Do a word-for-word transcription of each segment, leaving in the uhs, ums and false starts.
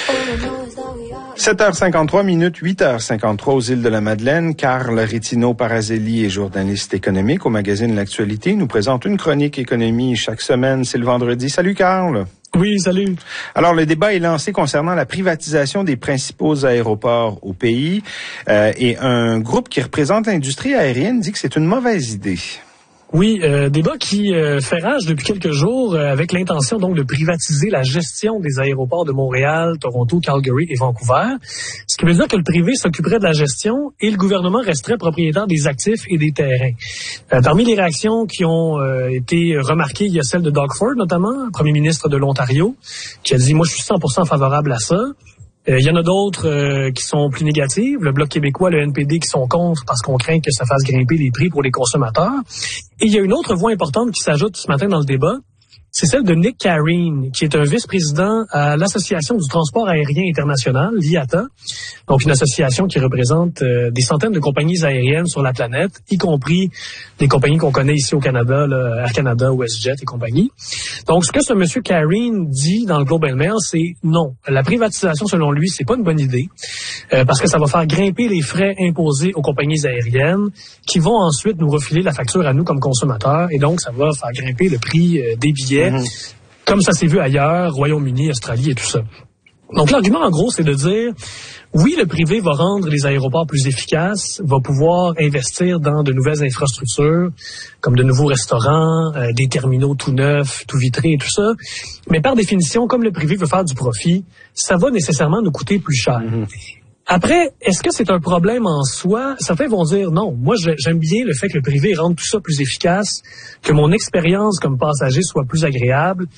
sept heures cinquante-trois minutes, huit heures cinquante-trois aux îles de la Madeleine. Carl Rittino-Parazelli est journaliste économique au magazine L'Actualité. Il nous présente une chronique économie chaque semaine. C'est le vendredi. Salut Carl. Oui, salut. Alors, le débat est lancé concernant la privatisation des principaux aéroports au pays. Euh, et un groupe qui représente l'industrie aérienne dit que c'est une mauvaise idée. Oui, euh, débat qui euh, fait rage depuis quelques jours euh, avec l'intention donc de privatiser la gestion des aéroports de Montréal, Toronto, Calgary et Vancouver. Ce qui veut dire que le privé s'occuperait de la gestion et le gouvernement resterait propriétaire des actifs et des terrains. Euh, parmi les réactions qui ont euh, été remarquées, il y a celle de Doug Ford notamment, premier ministre de l'Ontario, qui a dit « Moi, je suis cent pour cent favorable à ça ». Il euh, y en a d'autres euh, qui sont plus négatives. Le Bloc québécois, le N P D qui sont contre parce qu'on craint que ça fasse grimper les prix pour les consommateurs. Et il y a une autre voix importante qui s'ajoute ce matin dans le débat. C'est celle de Nick Careen, qui est un vice-président à l'Association du transport aérien international, l'I A T A. Donc, une association qui représente euh, des centaines de compagnies aériennes sur la planète, y compris des compagnies qu'on connaît ici au Canada, là, Air Canada, WestJet et compagnie. Donc, ce que ce monsieur Careen dit dans le Globe and Mail, c'est non. La privatisation, selon lui, c'est pas une bonne idée, euh, parce que ça va faire grimper les frais imposés aux compagnies aériennes, qui vont ensuite nous refiler la facture à nous comme consommateurs, et donc ça va faire grimper le prix euh, des billets, mmh. comme ça s'est vu ailleurs, Royaume-Uni, Australie et tout ça. Donc l'argument, en gros, c'est de dire, oui, le privé va rendre les aéroports plus efficaces, va pouvoir investir dans de nouvelles infrastructures, comme de nouveaux restaurants, euh, des terminaux tout neufs, tout vitrés et tout ça. Mais par définition, comme le privé veut faire du profit, ça va nécessairement nous coûter plus cher. Mm-hmm. Après, est-ce que c'est un problème en soi? Certains vont dire non. Moi, j'aime bien le fait que le privé rende tout ça plus efficace, que mon expérience comme passager soit plus agréable.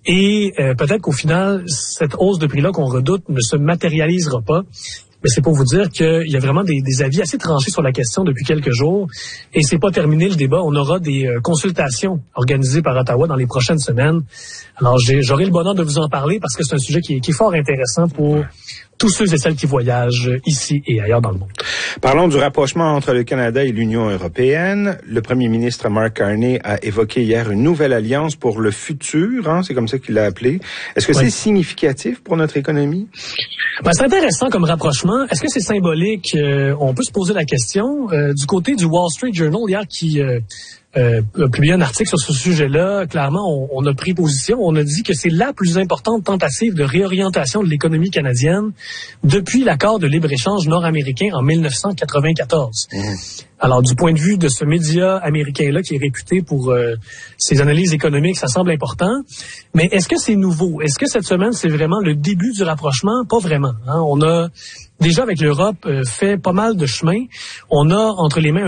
Et euh, peut-être qu'au final, cette hausse de prix-là qu'on redoute ne se matérialisera pas. Mais c'est pour vous dire qu'il y a vraiment des, des avis assez tranchés sur la question depuis quelques jours. Et c'est pas terminé le débat. On aura des euh, consultations organisées par Ottawa dans les prochaines semaines. Alors, j'ai, j'aurai le bonheur de vous en parler parce que c'est un sujet qui est, qui est fort intéressant pour tous ceux et celles qui voyagent ici et ailleurs dans le monde. Parlons du rapprochement entre le Canada et l'Union européenne. Le premier ministre Mark Carney a évoqué hier une nouvelle alliance pour le futur, hein, c'est comme ça qu'il l'a appelé. Est-ce que oui. c'est significatif pour notre économie? Ben, c'est intéressant comme rapprochement. Est-ce que c'est symbolique? Euh, on peut se poser la question. Euh, du côté du Wall Street Journal, hier, qui euh, euh, a publié un article sur ce sujet-là, clairement, on, on a pris position. On a dit que c'est la plus importante tentative de réorientation de l'économie canadienne depuis l'accord de libre-échange nord-américain en dix-neuf cent quatre-vingt-quatorze. Mmh. Alors, du point de vue de ce média américain-là, qui est réputé pour euh, ses analyses économiques, ça semble important. Mais est-ce que c'est nouveau? Est-ce que cette semaine, c'est vraiment le début du rapprochement? Pas vraiment. Hein? On a déjà, avec l'Europe, euh, fait pas mal de chemin. On a entre les mains